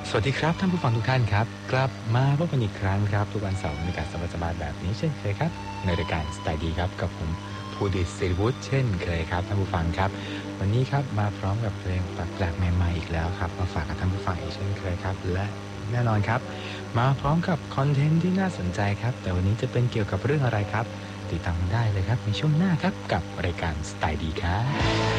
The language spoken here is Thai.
สวัสดีครับท่านผู้ฟังทุกท่านครับกลับมาพบกันอีกครั้งครับทุกวันเสาร์บรรยากาศสบายๆแบบนี้เช่นเคยครับในรายการสไตล์ดีครับกับผมภูดิษฐ์ศิริวุฒิเช่นเคยครับท่านผู้ฟังครับวันนี้ครับมาพร้อมกับเพลงแปลกๆใหม่ๆอีกแล้วครับมาฝากกับท่านผู้ฟังอีกเช่นเคยครับและแน่นอนครับมาพร้อมกับคอนเทนต์ที่น่าสนใจครับแต่วันนี้จะเป็นเกี่ยวกับเรื่องอะไรครับติดตามกันได้เลยครับในช่วงหน้าครับกับรายการสไตล์ดีครับ